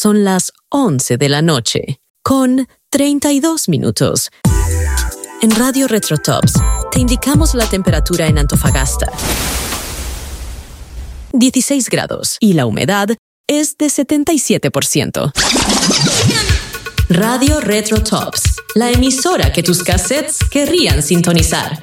son las 11 de la noche, con 32 minutos. En Radio Retrotops te indicamos la temperatura en Antofagasta. 16 grados y la humedad es de 77%. Radio Retrotops, la emisora que tus cassettes querrían sintonizar.